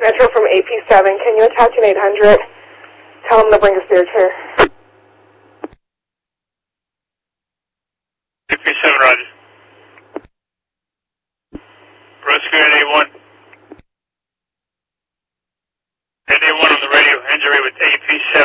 Metro from AP7. Can you attach an 800? Tell them to bring a steer chair. AP7, roger. Rescue NA1. NA1 on the radio, injury with AP7.